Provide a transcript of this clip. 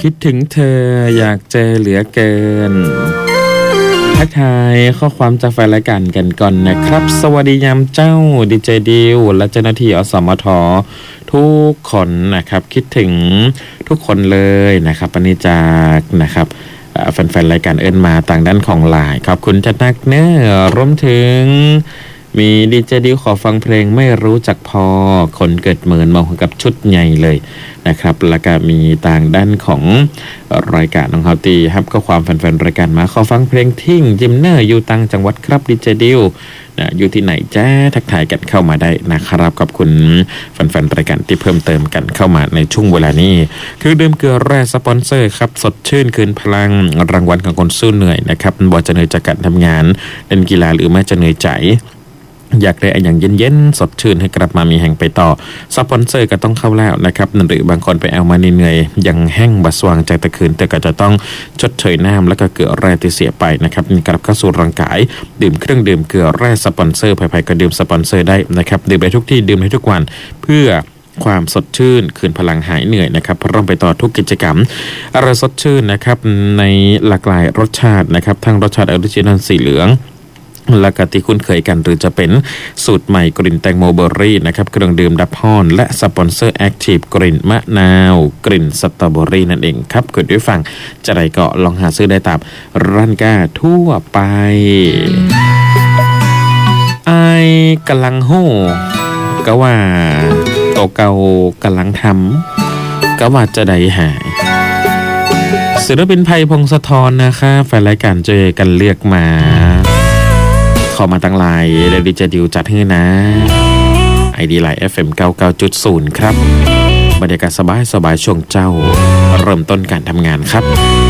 คิดถึงเธออยากเจอเหลือเกินทักทายข้อความจากแฟนรายการกันก่อนนะครับสวัสดียามเจ้าดีเจดิวและเจ้าหน้าที่อสมททุกคนนะครับคิดถึงทุกคนเลยนะครับปณิจากนะครับแฟนๆรายการเอิ้นมาต่างด้านของหลายขอบคุณจัดนักเนื้อรวมถึงมีดีเจดิวขอฟังเพลงไม่รู้จักพอคนเกิดเหมือนมองกับชุดใหญ่เลยนะครับแล้วก็มีต่างด้านของรายการของเฮาตีครับก็ความแฟนๆรายการมาขอฟังเพลงทิ้งจิมเนอร์อยู่ต่างจังหวัดครับดีเจดิวอยู่ที่ไหนจ้าทักทายกันเข้ามาได้นะครับขอบคุณแฟนๆรายการที่เพิ่มเติมกันเข้ามาในช่วงเวลานี้คือดื่มเกลือแร่สปอนเซอร์ครับสดชื่นคืนพลังรางวัลของคนสู้เหนื่อยนะครับบ่จะเหนื่อยจากการทำงานเล่นกีฬาหรือแม้จะเหนื่อยใจอยากได้อย่างเย็นๆสดชื่นให้กลับมามีแห่งไปต่อสปอนเซอร์ก็ต้องเข้าแล้วนะครับหรือบางคนไปเอามาเหนื่อยยังแห้งบะสว่างใจตะคืนแต่ก็จะต้องชดเชยน้ำแล้วก็เกลือแร่ที่เสียไปนะครับกลับเข้าสู่ร่างกายดื่มเครื่องดื่มเกลือแร่สปอนเซอร์ภัยๆก็ดื่มสปอนเซอร์ได้นะครับดื่มได้ทุกที่ดื่มได้ทุกวันเพื่อความสดชื่นคืนพลังหายเหนื่อยนะครับพร้อมไปต่อทุกกิจกรรมอร่อยสดชื่นนะครับในหลากหลายรสชาตินะครับทั้งรสชาติออริจินัลสีเหลืองและกติคุ้นเคยกันหรือจะเป็นสูตรใหม่กลิ่นแตงโมเบอร์รี่นะครับเครื่องดื่มดับฮอนและสปอนเซอร์แอคทีฟกลิ่นมะนาวกลิ่นสตรอเบอรี่นั่นเองครับกดด้วยฟังจะได้ก็ลองหาซื้อได้ตามร้านค้าทั่วไปไอ้กำลังโห่ก็ว่าโตเก่ากำลังทำก็ว่าจะได้หายศิลปินไพพงศธรนะคะแฟนรายการเจอกันเลือกมาเข้ามาตั้งไลน์เดลิเจดิวจัดให้นะ ID ไลน์ FM 99.0 ครับบรรยากาศสบายช่วงเจ้าเริ่มต้นการทำงานครับ